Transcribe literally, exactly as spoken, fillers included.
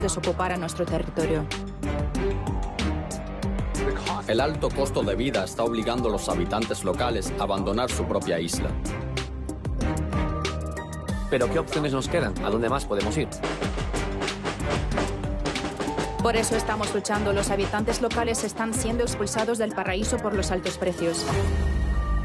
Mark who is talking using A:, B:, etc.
A: desocupara nuestro territorio.
B: El alto costo de vida está obligando a los habitantes locales a abandonar su propia isla.
C: ¿Pero qué opciones nos quedan? ¿A dónde más podemos ir?
A: Por eso estamos luchando. Los habitantes locales están siendo expulsados del paraíso por los altos precios.